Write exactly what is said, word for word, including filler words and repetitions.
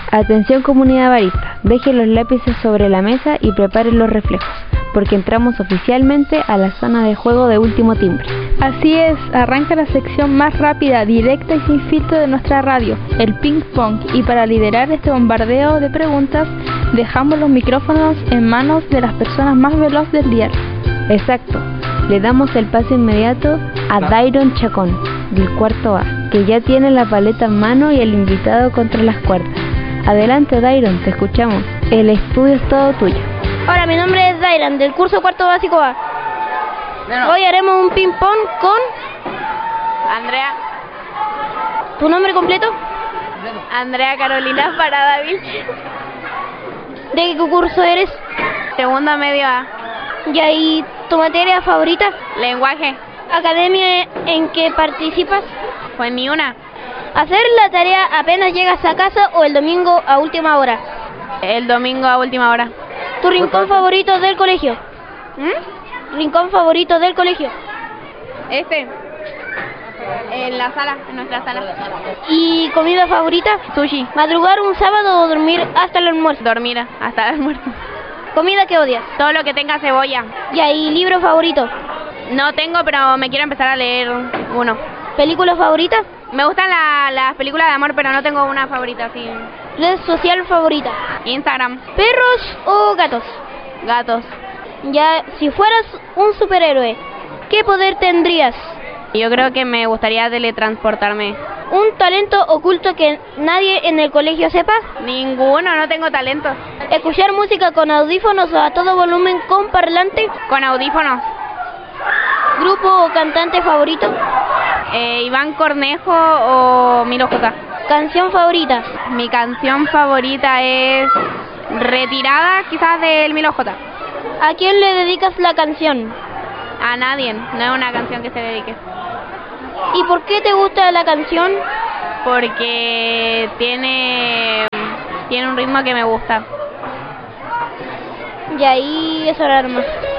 Atención comunidad barista, dejen los lápices sobre la mesa y preparen los reflejos, porque entramos oficialmente a la zona de juego de último timbre. Así es, arranca la sección más rápida, directa y sin filtro de nuestra radio, el ping pong, y para liderar este bombardeo de preguntas, dejamos los micrófonos en manos de las personas más veloces del día. Exacto, le damos el paso inmediato a Dairon Chacón, del cuarto A, que ya tiene la paleta en mano y el invitado contra las cuerdas. Adelante Dairon, te escuchamos, el estudio es todo tuyo. Hola, mi nombre es Dairon, del curso cuarto básico A. Hoy haremos un ping pong con Andrea. ¿Tu nombre completo? Andrea Carolina Parada Vilches. ¿De qué curso eres? Segundo medio A. Ya, ¿y tu materia favorita? Lenguaje. ¿Academia en que participas? Pues ni una. ¿Hacer la tarea apenas llegas a casa o el domingo a última hora? El domingo a última hora. ¿Tu rincón favorito del colegio? ¿Mm? ¿Rincón favorito del colegio? Este. En la sala, en nuestra sala. ¿Y comida favorita? Sushi. ¿Madrugar un sábado o dormir hasta el almuerzo? Dormir hasta el almuerzo. ¿Comida que odias? Todo lo que tenga cebolla. Ya, ¿y libro favorito? No tengo, pero me quiero empezar a leer uno. ¿Película favorita? Me gustan la, las películas de amor, pero no tengo una favorita así. ¿Red social favorita? Instagram. ¿Perros o gatos? Gatos. Ya, si fueras un superhéroe, ¿qué poder tendrías? Yo creo que me gustaría teletransportarme. ¿Un talento oculto que nadie en el colegio sepa? Ninguno, no tengo talento. ¿Escuchar música con audífonos a todo volumen con parlante? Con audífonos. ¿Grupo o cantante favorito? Eh, Iván Cornejo o Milo J. ¿Canción favorita? Mi canción favorita es Retirada, quizás del Milo J. ¿A quién le dedicas la canción? A nadie, no es una canción que se dedique. ¿Y por qué te gusta la canción? Porque tiene, tiene un ritmo que me gusta. Y ahí eso era más.